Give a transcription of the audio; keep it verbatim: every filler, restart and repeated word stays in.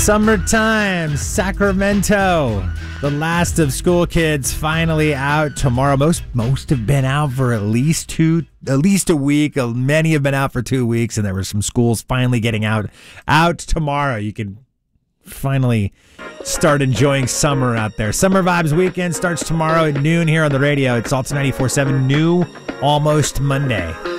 Summertime, Sacramento. The last of school kids finally out tomorrow. Most most have been out for at least two, at least a week. Many have been out for two weeks, and there were some schools finally getting out out tomorrow. You can finally start enjoying summer out there. Summer Vibes Weekend starts tomorrow at noon here on the radio. It's Alta ninety-four point seven, new Almost Monday.